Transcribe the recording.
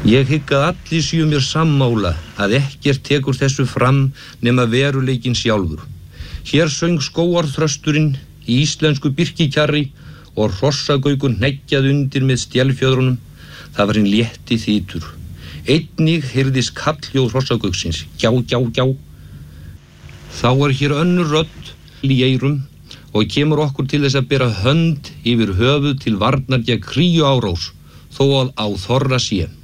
Ég hygg að allir séu mér sammála að ekkert tekur þessu fram nema veruleikinn sjálfur. Hér söng skógarþrösturinn í íslensku birkikjarri og hrossagaukur hneggjaði undir með stélfjöðrunum. Það var hinn létti þýtur. Einnig heyrðist kallhljóð hrossagauksins, gjá, gjá, gjá. Þá hér önnur rödd í eyrum og kemur okkur til þess að bera hönd yfir höfuð til varnar gegn kríuárás, þó að á þorra sé.